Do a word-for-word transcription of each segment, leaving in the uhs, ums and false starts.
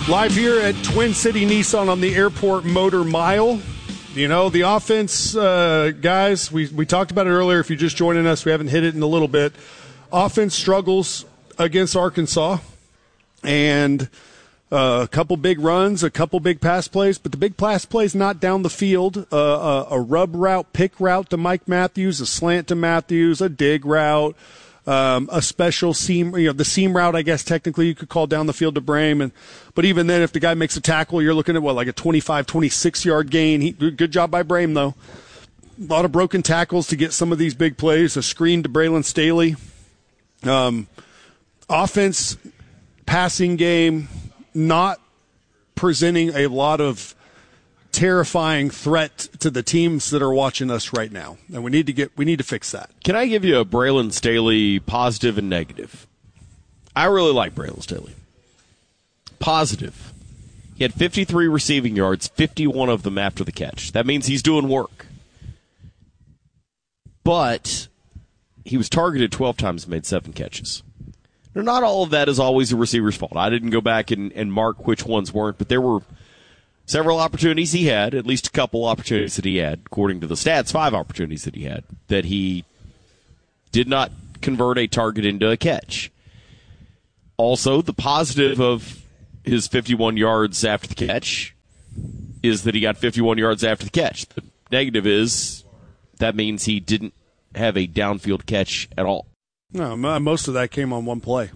Live here at Twin City Nissan on the Airport Motor Mile. You know, the offense, uh, guys, we, we talked about it earlier. If you're just joining us, we haven't hit it in a little bit. Offense struggles against Arkansas. And uh, a couple big runs, a couple big pass plays. But the big pass plays not down the field. Uh, a, a rub route, pick route to Mike Matthews, a slant to Matthews, a dig route. Um, a special seam, you know, the seam route, I guess technically you could call down the field to Brame. And, but even then, if the guy makes a tackle, you're looking at what, like a twenty-five, twenty-six yard gain. He, good job by Brame, though. A lot of broken tackles to get some of these big plays. A screen to Braylon Staley. Um, offense, passing game, not presenting a lot of terrifying threat to the teams that are watching us right now, and we need to get we need to fix that. Can I give you a Braylon Staley positive and negative? I really like Braylon Staley. Positive. He had fifty-three receiving yards, fifty-one of them after the catch. That means he's doing work. But he was targeted twelve times and made seven catches. Now, not all of that is always a receiver's fault. I didn't go back and, and mark which ones weren't, but there were several opportunities he had, at least a couple opportunities that he had, according to the stats, five opportunities that he had, that he did not convert a target into a catch. Also, the positive of his fifty-one yards after the catch is that he got fifty-one yards after the catch. The negative is that means he didn't have a downfield catch at all. No, most of that came on one play.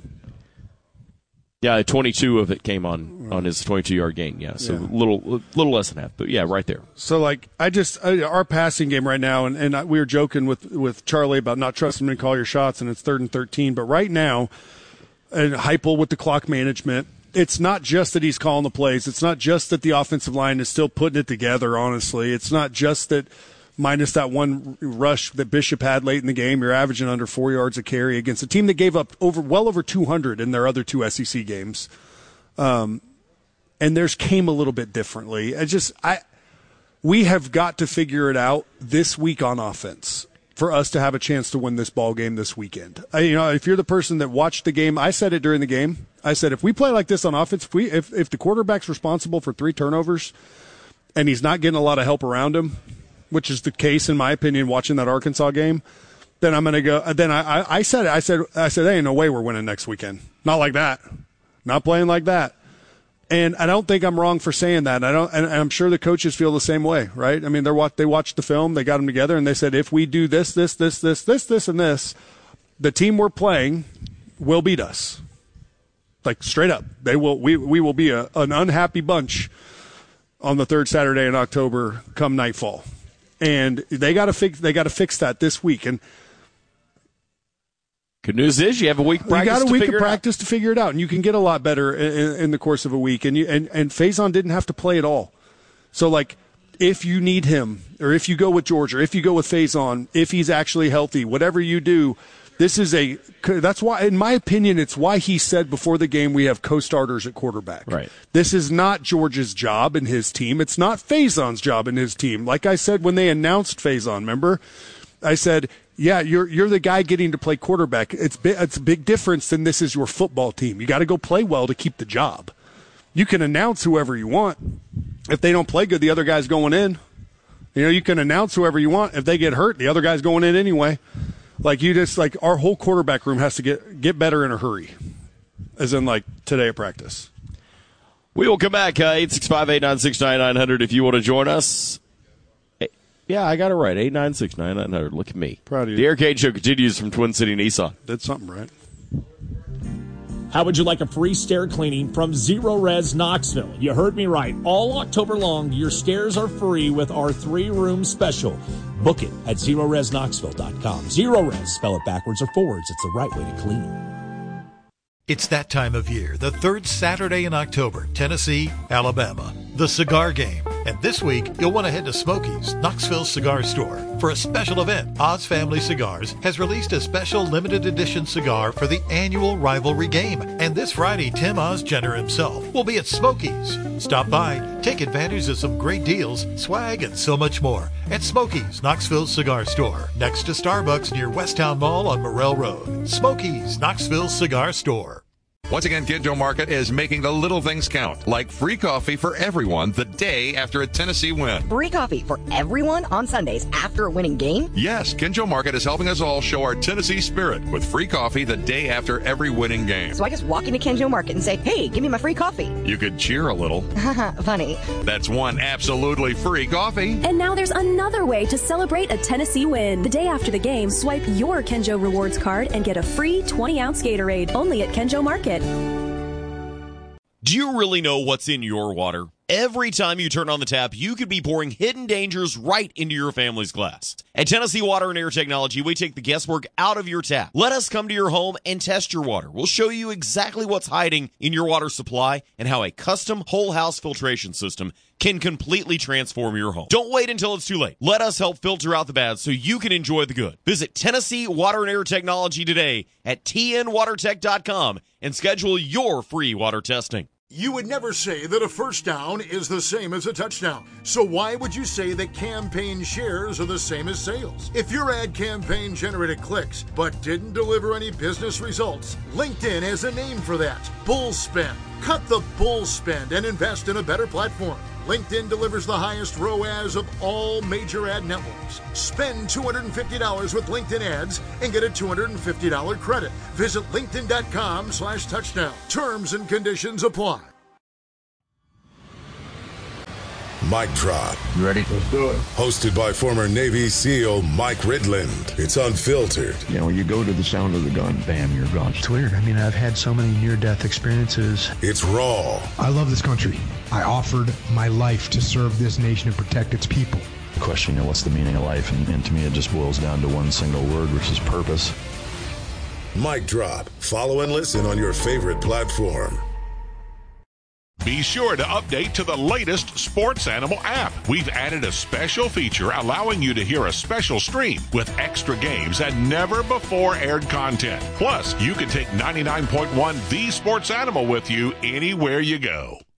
Yeah, twenty-two of it came on, on his twenty-two yard gain. Yeah, so a yeah. little little less than half, but yeah, right there. So like I just I, our passing game right now, and, and we were joking with with Charlie about not trusting him to call your shots, and it's third and thirteen. But right now, and Heupel with the clock management, it's not just that he's calling the plays. It's not just that the offensive line is still putting it together. Honestly, it's not just that. Minus that one rush that Bishop had late in the game, you're averaging under four yards a carry against a team that gave up over well over two hundred in their other two S E C games. Um, and theirs came a little bit differently. I just, I, we have got to figure it out this week on offense for us to have a chance to win this ball game this weekend. I, you know, if you're the person that watched the game, I said it during the game. I said if we play like this on offense, if we, if, if the quarterback's responsible for three turnovers and he's not getting a lot of help around him, which is the case in my opinion, watching that Arkansas game, then I'm going to go. Then I, I, I said it. I said, I said, there ain't no way we're winning next weekend. Not like that. Not playing like that. And I don't think I'm wrong for saying that. I don't, and I'm sure the coaches feel the same way, right? I mean, they're what they watched the film, they got them together, and they said, if we do this, this, this, this, this, this, and this, the team we're playing will beat us. Like straight up, they will. We we will be a, an unhappy bunch on the third Saturday in October, come nightfall. And they got to fix. They got to fix that this week. And good news is you have a week. Practice you got a to week figure of practice it out. to figure it out, and you can get a lot better in, in the course of a week. And you and and Faison didn't have to play at all. So like, if you need him, or if you go with George, or if you go with Faison, if he's actually healthy, whatever you do, this is a. That's why, in my opinion, it's why he said before the game we have co-starters at quarterback. Right. This is not George's job and his team. It's not Faison's job and his team. Like I said when they announced Faison, remember? I said, yeah, you're you're the guy getting to play quarterback. It's it's a big difference than this is your football team. You got to go play well to keep the job. You can announce whoever you want. If they don't play good, the other guy's going in. You know, you can announce whoever you want. If they get hurt, the other guy's going in anyway. Like you just like our whole quarterback room has to get get better in a hurry, as in like today at practice. We will come back, uh, eight six five, eight nine six, nine nine hundred if you want to join us. Yeah, I got it right, eight nine six, nine nine hundred. Look at me. Proud of you. The Arcade Show continues from Twin City Nissan. Did something right. How would you like a free stair cleaning from Zero Res Knoxville? You heard me right. All October long, your stairs are free with our three-room special. Book it at zero res knoxville dot com. Zero Res, spell it backwards or forwards. It's the right way to clean. It's that time of year, the third Saturday in October, Tennessee, Alabama, the cigar game. And this week, you'll want to head to Smokey's, Knoxville Cigar Store, for a special event. Oz Family Cigars has released a special limited edition cigar for the annual rivalry game. And this Friday, Tim Oz Jenner himself will be at Smokey's. Stop by, take advantage of some great deals, swag, and so much more at Smokey's, Knoxville Cigar Store, next to Starbucks near Westtown Mall on Morrell Road. Smokey's, Knoxville Cigar Store. Once again, Kinjo Market is making the little things count, like free coffee for everyone the day after a Tennessee win. Free coffee for everyone on Sundays after a winning game? Yes, Kinjo Market is helping us all show our Tennessee spirit with free coffee the day after every winning game. So I just walk into Kinjo Market and say, hey, give me my free coffee. You could cheer a little. Funny. That's one absolutely free coffee. And now there's another way to celebrate a Tennessee win. The day after the game, swipe your Kenjo Rewards card and get a free twenty-ounce Gatorade only at Kenjo Market. Do you really know what's in your water? Every time you turn on the tap, you could be pouring hidden dangers right into your family's glass. At Tennessee Water and Air Technology, we take the guesswork out of your tap. Let us come to your home and test your water. We'll show you exactly what's hiding in your water supply and how a custom whole house filtration system can completely transform your home. Don't wait until it's too late. Let us help filter out the bad so you can enjoy the good. Visit Tennessee Water and Air Technology today at T N water tech dot com and schedule your free water testing. You would never say that a first down is the same as a touchdown. So why would you say that campaign shares are the same as sales? If your ad campaign generated clicks but didn't deliver any business results, LinkedIn has a name for that. Bull spend. Cut the bull spend and invest in a better platform. LinkedIn delivers the highest R O A S of all major ad networks. Spend two hundred fifty dollars with LinkedIn ads and get a two hundred fifty dollars credit. Visit linkedin.com slash touchdown. Terms and conditions apply. Mic Drop. You ready? Let's do it. Hosted by former Navy SEAL Mike Ridland. It's unfiltered. You know, when you go to the sound of the gun, bam, you're gone. It's weird. I mean, I've had so many near-death experiences. It's raw. I love this country. I offered my life to serve this nation and protect its people. The question, you know, what's the meaning of life? And, and to me, it just boils down to one single word, which is purpose. Mic Drop. Follow and listen on your favorite platform. Be sure to update to the latest Sports Animal app. We've added a special feature allowing you to hear a special stream with extra games and never before aired content. Plus, you can take ninety-nine point one The Sports Animal with you anywhere you go.